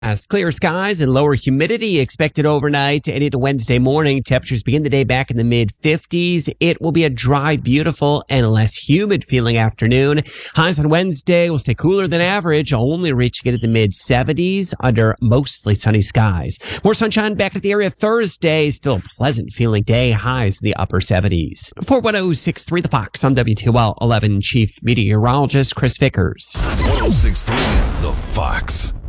As clear skies and lower humidity expected overnight and into Wednesday morning. Temperatures begin the day back in the mid 50s. It will be a dry, beautiful, and less humid feeling afternoon. Highs on Wednesday will stay cooler than average, only reaching into the mid 70s under mostly sunny skies. More sunshine back at the area Thursday. Still a pleasant feeling day. Highs in the upper 70s. For 1063 The Fox, I'm WTOL 11 Chief Meteorologist Chris Vickers. 1063 The Fox.